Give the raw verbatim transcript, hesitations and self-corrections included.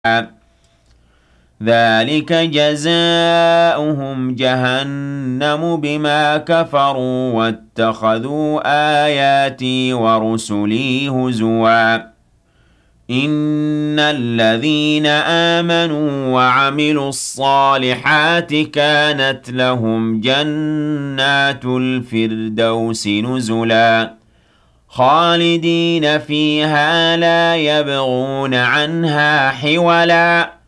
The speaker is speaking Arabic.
ذلك جزاؤهم جهنم بما كفروا واتخذوا آياتي ورسلي هزوا إن الذين آمنوا وعملوا الصالحات كانت لهم جنات الفردوس نزلا خالدين فيها لا يبغون عنها حولا